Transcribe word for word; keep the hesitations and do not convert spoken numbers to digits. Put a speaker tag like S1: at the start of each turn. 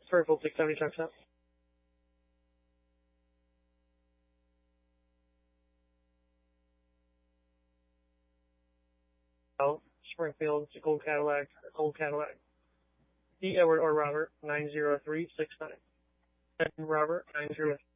S1: Fairfield six seventy checks out. Oh, Springfield, it's a Gold Cadillac, Gold Cadillac. E. Edward or Robert, nine zero three six nine. And Robert, nine zero